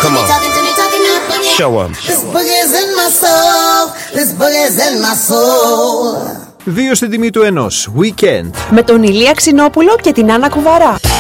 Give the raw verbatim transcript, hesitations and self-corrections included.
Come on. Show 'em. This boogie's in my soul. This boogie's in my soul. Δύο στην τιμή του ενός. Weekend. Με τον Ηλία Ξινόπουλο και την Άννα Κουβαρά.